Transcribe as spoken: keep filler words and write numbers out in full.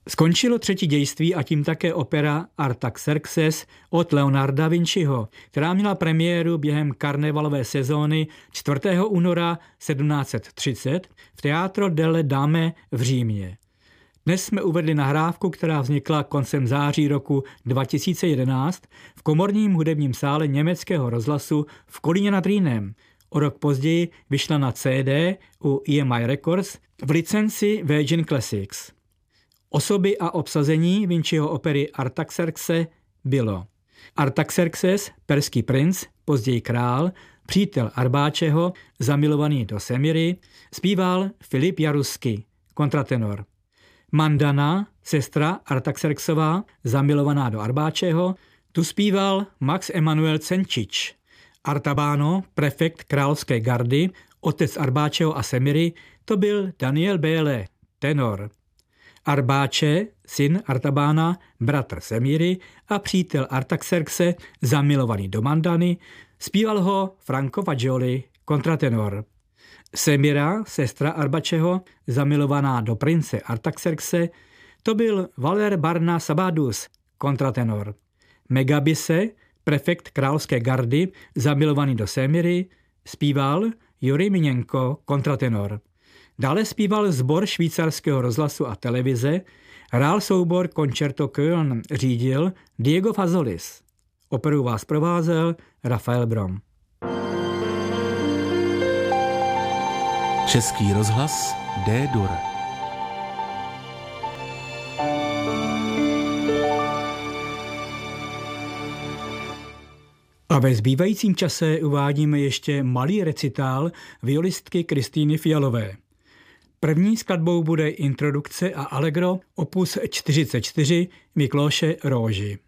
Skončilo třetí dějství a tím také opera Artaxerxes od Leonarda Vinciho, která měla premiéru během karnevalové sezóny čtvrtého února sedmnáct set třicet v Teatro delle Dame v Římě. Dnes jsme uvedli nahrávku, která vznikla koncem září roku dva tisíce jedenáct v komorním hudebním sále německého rozhlasu v Kolíně nad Rýnem. O rok později vyšla na C D u E M I Records v licenci Virgin Classics. Osoby a obsazení Vinciho opery Artaxerxe bylo Artaxerxes, perský princ, později král, přítel Arbáčeho, zamilovaný do Semiry, zpíval Filip Jarusky, kontratenor. Mandana, sestra Artaxerxová, zamilovaná do Arbáčeho, tu zpíval Max Emanuel Cenčič. Artabáno, prefekt královské gardy, otec Arbáčeho a Semiry, to byl Daniel Béle, tenor. Arbáče, syn Artabána, bratr Semiry a přítel Artaxerxe, zamilovaný do Mandany, zpíval ho Franco Fagioli, kontratenor. Semira, sestra Arbačeho, zamilovaná do prince Artaxerxe, to byl Valer Barna Sabadus, kontratenor. Megabise, prefekt královské gardy, zamilovaný do Semiry, zpíval Jurij Miněnko, kontratenor. Dále zpíval sbor švýcarského rozhlasu a televize, hrál soubor Concerto Köln řídil Diego Fazolis. Operu vás provázel Rafael Brom. Český rozhlas D-dur. A ve zbývajícím čase uvádíme ještě malý recitál violistky Kristýny Fialové. První skladbou bude introdukce a allegro opus čtyřicet čtyři Miklóše Róži.